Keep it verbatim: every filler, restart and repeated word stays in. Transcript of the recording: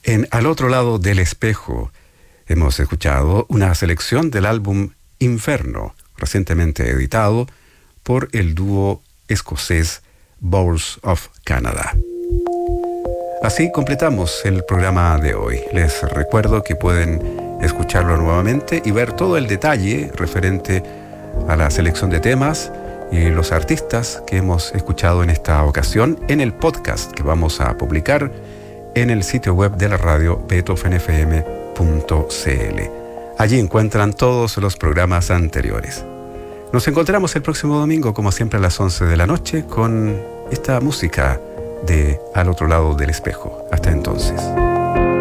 En Al otro lado del espejo hemos escuchado una selección del álbum Inferno, recientemente editado por el dúo escocés Bows of Canada. Así completamos el programa de hoy. Les recuerdo que pueden escucharlo nuevamente y ver todo el detalle referente a la selección de temas y los artistas que hemos escuchado en esta ocasión en el podcast que vamos a publicar en el sitio web de la radio beethoven f m punto c l. Allí encuentran todos los programas anteriores. Nos encontramos el próximo domingo, como siempre, a las once de la noche con esta música de Al otro lado del espejo. Hasta entonces.